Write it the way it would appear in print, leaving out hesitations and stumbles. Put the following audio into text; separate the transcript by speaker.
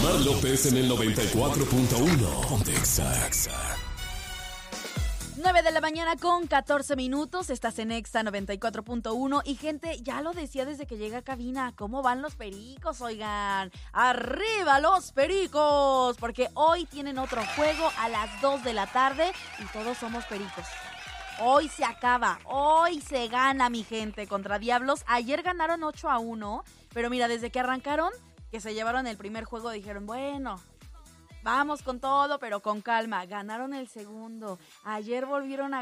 Speaker 1: Omar López en el 94.1. Ponte Exa.
Speaker 2: 9 de la mañana con 14 minutos, estás en Exa 94.1 y gente, ya lo decía desde que llegué a cabina, ¿cómo van los pericos, oigan? ¡Arriba los pericos! Porque hoy tienen otro juego a las 2 de la tarde y todos somos pericos. Hoy se acaba, hoy se gana, mi gente, contra Diablos. Ayer ganaron 8-1, pero mira, desde que arrancaron, que se llevaron el primer juego, dijeron, bueno, vamos con todo, pero con calma. Ganaron el segundo. Ayer volvieron a